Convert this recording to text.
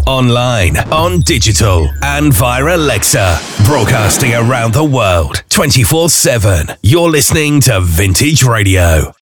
online, on digital, and via Alexa. Broadcasting around the world, 24/7. You're listening to Vintage Radio.